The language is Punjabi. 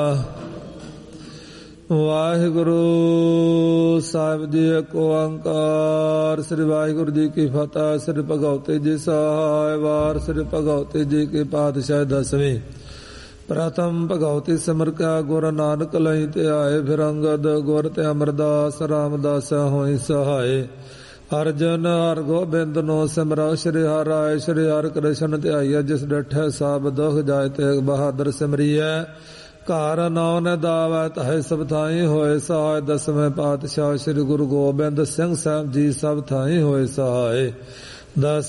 ਵਾਹਿਗੁਰੂ ਸਾਹਿਬ ਜੀ। ਏਕ ਓੰਕਾਰ। ਸ੍ਰੀ ਵਾਹਿਗੁਰੂ ਜੀ ਕੀ ਫਤਿਹ। ਸ੍ਰੀ ਭਗਵਤੀ ਜੀ ਸਹਾਇ ਵਾਰ। ਸ੍ਰੀ ਭਗਵਤੀ ਜੀ ਕੀ ਪਾਤਸ਼ਾਹ ਦਸਵੀਂ। ਪ੍ਰਥਮ ਭਗਵਤੀ ਸਿਮਰ ਕਾ ਗੁਰ ਨਾਨਕ ਲਈ ਧਿਆਏ। ਫਿਰ ਅੰਗਦ ਗੁਰ ਤੇ ਅਮਰਦਾਸ ਰਾਮਦਾਸ ਹੋਈ ਸਹਾਏ। ਅਰਜਨ ਹਰ ਗੋਬਿੰਦ ਨੋ ਸਿਮਰੋ। ਸ਼੍ਰੀ ਹਰਿ ਰਾਏ ਸ਼੍ਰੀ ਹਰਿ ਕ੍ਰਿਸ਼ਨ ਧਿਆਈਐ। ਜਿਸ ਡਿਠੈ ਸਭ ਦੁਖ ਜਾਇ ਤੇ ਬਹਾਦਰ ਸਿਮਰੀਐ। ਘਰ ਨਾਉ ਨ ਦਾਵੈ ਤਹਿ ਸਭ ਥਾਈ ਹੋਏ ਸਹਾਇ। ਦਸਵੇਂ ਪਾਤਸ਼ਾਹ ਸ੍ਰੀ ਗੁਰੂ ਗੋਬਿੰਦ ਸਿੰਘ ਸਾਹਿਬ ਜੀ ਸਭ ਥਾਈ ਹੋਏ ਸਹਾਇ। ਦਸ